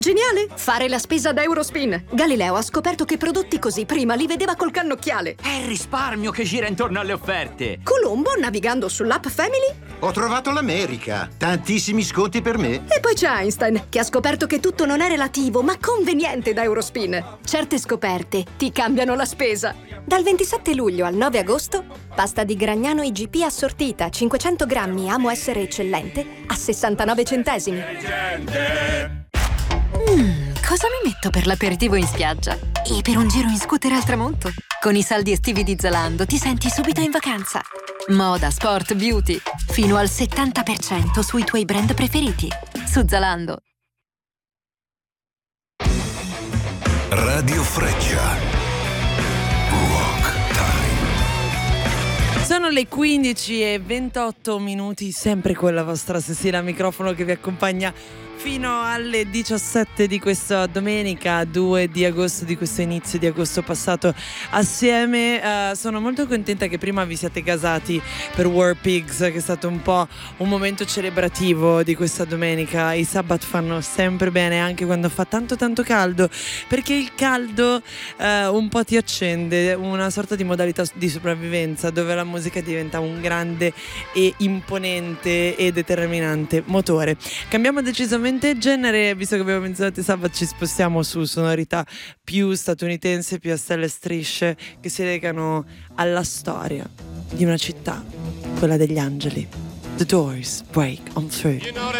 Geniale! Fare la spesa da Eurospin. Galileo ha scoperto che prodotti così prima li vedeva col cannocchiale. È il risparmio che gira intorno alle offerte. Colombo, navigando sull'app Family. Ho trovato l'America. Tantissimi sconti per me. E poi c'è Einstein, che ha scoperto che tutto non è relativo, ma conveniente da Eurospin. Certe scoperte ti cambiano la spesa. Dal 27 luglio al 9 agosto, pasta di Gragnano IGP assortita 500 grammi Amo essere eccellente a 69 centesimi. Cosa mi metto per l'aperitivo in spiaggia? E per un giro in scooter al tramonto? Con i saldi estivi di Zalando ti senti subito in vacanza. Moda, sport, beauty. Fino al 70% sui tuoi brand preferiti. Su Zalando. Radio Freccia. Rock Time. Sono le 15:28, sempre con la vostra Cecilia al microfono che vi accompagna fino alle 17 di questa domenica 2 di agosto, di questo inizio di agosto passato assieme. Sono molto contenta che prima vi siate gasati per War Pigs, che è stato un po' un momento celebrativo di questa domenica. I Sabbath fanno sempre bene anche quando fa tanto caldo, perché il caldo un po' ti accende una sorta di modalità di sopravvivenza, dove la musica diventa un grande e imponente e determinante motore. Cambiamo decisamente genere, visto che abbiamo menzionato i Sabbath, ci spostiamo su sonorità più statunitense, più a stelle e strisce, che si legano alla storia di una città, quella degli angeli. The Doors Break on Through.